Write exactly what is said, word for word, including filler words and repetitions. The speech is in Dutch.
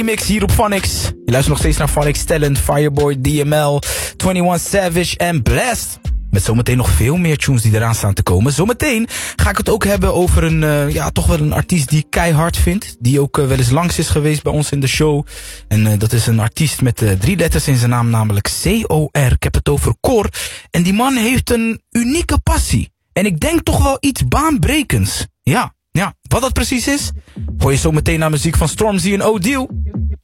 Mix hier op Phonics. Je luistert nog steeds naar Phonics Talent, Fireboy, D M L, eenentwintig Savage en Blast. Met zometeen nog veel meer tunes die eraan staan te komen. Zometeen ga ik het ook hebben over een, uh, ja, toch wel een artiest die ik keihard vind. Die ook uh, wel eens langs is geweest bij ons in de show. En uh, dat is een artiest met uh, drie letters in zijn naam, namelijk C O R. Ik heb het over Cor. En die man heeft een unieke passie. En ik denk toch wel iets baanbrekends. Ja, ja, wat dat precies is, hoor je zometeen naar muziek van Stormzy en O'Deal.